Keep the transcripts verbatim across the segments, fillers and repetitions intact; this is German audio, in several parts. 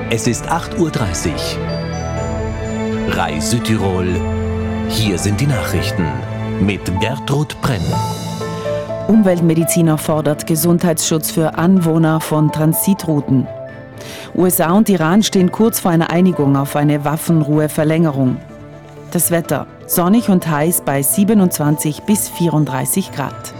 Es ist acht Uhr dreißig. R A I Südtirol. Hier sind die Nachrichten mit Gertrud Brenn. Umweltmediziner fordert Gesundheitsschutz für Anwohner von Transitrouten. U S A und Iran stehen kurz vor einer Einigung auf eine Waffenruheverlängerung. Das Wetter: sonnig und heiß bei siebenundzwanzig bis vierunddreißig Grad.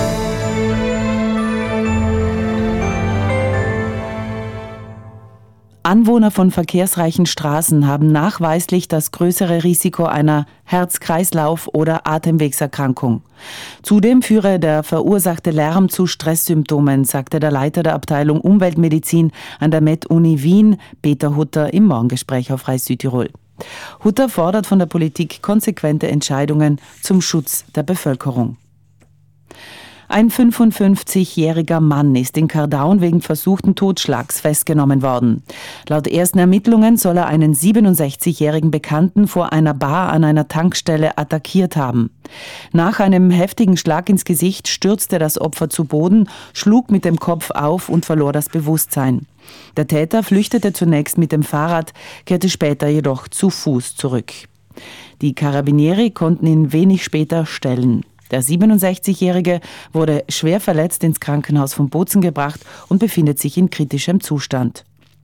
Anwohner von verkehrsreichen Straßen haben nachweislich das größere Risiko einer Herz-Kreislauf- oder Atemwegserkrankung. Zudem führe der verursachte Lärm zu Stresssymptomen, sagte der Leiter der Abteilung Umweltmedizin an der Med-Uni Wien, Peter Hutter, im Morgengespräch auf R A I Südtirol. Hutter fordert von der Politik konsequente Entscheidungen zum Schutz der Bevölkerung. Ein fünfundfünfzigjähriger Mann ist in Cardown wegen versuchten Totschlags festgenommen worden. Laut ersten Ermittlungen soll er einen siebenundsechzigjährigen Bekannten vor einer Bar an einer Tankstelle attackiert haben. Nach einem heftigen Schlag ins Gesicht stürzte das Opfer zu Boden, schlug mit dem Kopf auf und verlor das Bewusstsein. Der Täter flüchtete zunächst mit dem Fahrrad, kehrte später jedoch zu Fuß zurück. Die Carabinieri konnten ihn wenig später stellen. Der siebenundsechzigjährige wurde schwer verletzt ins Krankenhaus von Bozen gebracht und befindet sich in kritischem Zustand.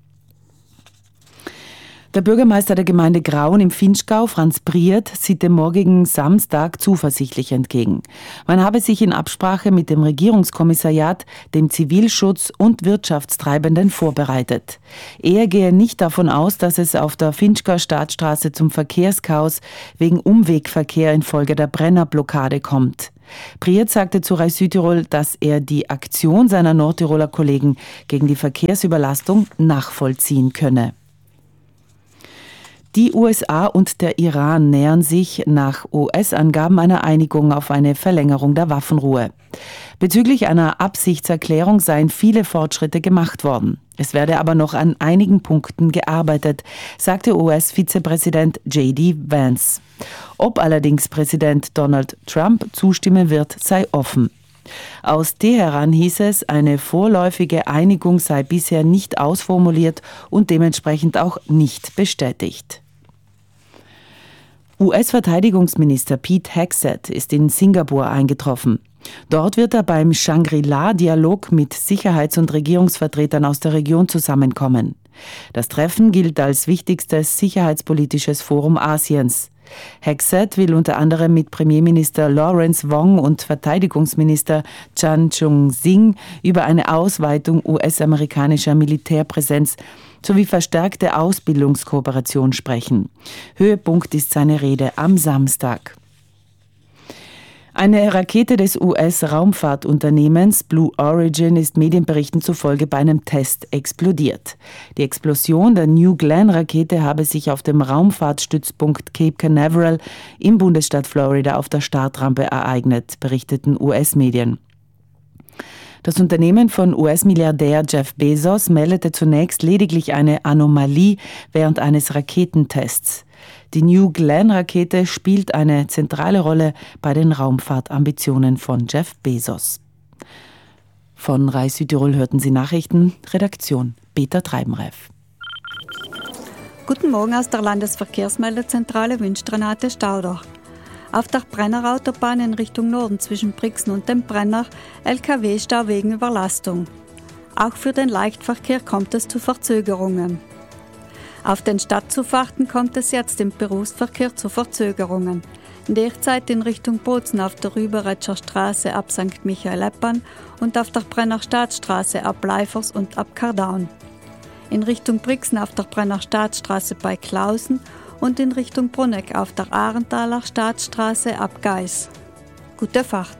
Der Bürgermeister der Gemeinde Grauen im Vinschgau, Franz Briert, sieht dem morgigen Samstag zuversichtlich entgegen. Man habe sich in Absprache mit dem Regierungskommissariat, dem Zivilschutz und Wirtschaftstreibenden vorbereitet. Er gehe nicht davon aus, dass es auf der Vinschgauer Staatsstraße zum Verkehrschaos wegen Umwegverkehr infolge der Brennerblockade kommt. Briert sagte zu R A I Südtirol, dass er die Aktion seiner Nordtiroler Kollegen gegen die Verkehrsüberlastung nachvollziehen könne. Die U S A und der Iran nähern sich nach U S-Angaben einer Einigung auf eine Verlängerung der Waffenruhe. Bezüglich einer Absichtserklärung seien viele Fortschritte gemacht worden. Es werde aber noch an einigen Punkten gearbeitet, sagte U S-Vizepräsident J D Vance. Ob allerdings Präsident Donald Trump zustimmen wird, sei offen. Aus Teheran hieß es, eine vorläufige Einigung sei bisher nicht ausformuliert und dementsprechend auch nicht bestätigt. U S-Verteidigungsminister Pete Hegseth ist in Singapur eingetroffen. Dort wird er beim Shangri-La-Dialog mit Sicherheits- und Regierungsvertretern aus der Region zusammenkommen. Das Treffen gilt als wichtigstes sicherheitspolitisches Forum Asiens. Hegseth will unter anderem mit Premierminister Lawrence Wong und Verteidigungsminister Chan Chung-sing über eine Ausweitung U S-amerikanischer Militärpräsenz sowie verstärkte Ausbildungskooperation sprechen. Höhepunkt ist seine Rede am Samstag. Eine Rakete des U S-Raumfahrtunternehmens Blue Origin ist Medienberichten zufolge bei einem Test explodiert. Die Explosion der New Glenn-Rakete habe sich auf dem Raumfahrtstützpunkt Cape Canaveral im Bundesstaat Florida auf der Startrampe ereignet, berichteten U S-Medien. Das Unternehmen von U S-Milliardär Jeff Bezos meldete zunächst lediglich eine Anomalie während eines Raketentests. Die New Glenn-Rakete spielt eine zentrale Rolle bei den Raumfahrtambitionen von Jeff Bezos. Von R A I Südtirol hörten Sie Nachrichten, Redaktion Peter Treibenreff. Guten Morgen aus der Landesverkehrsmeldezentrale wünscht Renate Stauder. Auf der Brenner-Autobahn in Richtung Norden zwischen Brixen und dem Brenner L K W-Stau wegen Überlastung. Auch für den Leichtverkehr kommt es zu Verzögerungen. Auf den Stadtzufahrten kommt es jetzt im Berufsverkehr zu Verzögerungen. Derzeit in Richtung Bozen auf der Rüberetscher Straße ab Sankt Michael-Eppan und auf der Brenner Staatsstraße ab Leifers und ab Cardown. In Richtung Brixen auf der Brenner Staatsstraße bei Klausen und in Richtung Brunegg auf der Ahrenthaler Staatsstraße ab Geis. Gute Fahrt!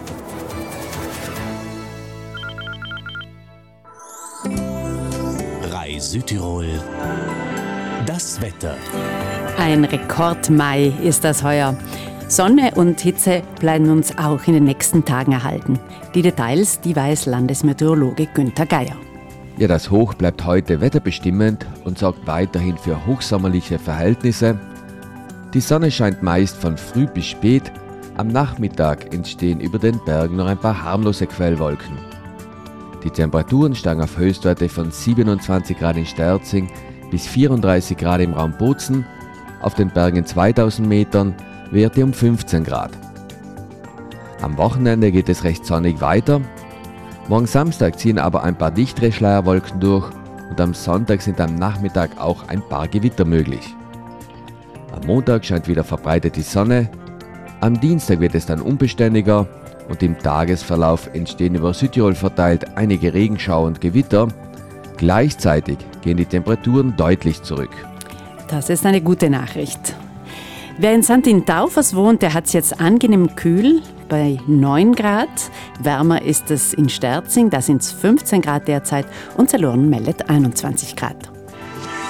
R A I Südtirol. Das Wetter. Ein Rekordmai ist das heuer. Sonne und Hitze bleiben uns auch in den nächsten Tagen erhalten. Die Details, die weiß Landesmeteorologe Günther Geier. Ja, das Hoch bleibt heute wetterbestimmend und sorgt weiterhin für hochsommerliche Verhältnisse. Die Sonne scheint meist von früh bis spät. Am Nachmittag entstehen über den Bergen noch ein paar harmlose Quellwolken. Die Temperaturen steigen auf Höchstwerte von siebenundzwanzig Grad in Sterzing, bis vierunddreißig Grad im Raum Bozen, auf den Bergen zweitausend Metern Werte um fünfzehn Grad. Am Wochenende geht es recht sonnig weiter. Morgen Samstag ziehen aber ein paar dichtere Schleierwolken durch und am Sonntag sind am Nachmittag auch ein paar Gewitter möglich. Am Montag scheint wieder verbreitet die Sonne. Am Dienstag wird es dann unbeständiger und im Tagesverlauf entstehen über Südtirol verteilt einige Regenschauer und Gewitter. Gleichzeitig gehen die Temperaturen deutlich zurück. Das ist eine gute Nachricht. Wer in Sankt Taufers wohnt, der hat es jetzt angenehm kühl bei neun Grad. Wärmer ist es in Sterzing, da sind es fünfzehn Grad derzeit und Zellorn meldet einundzwanzig Grad.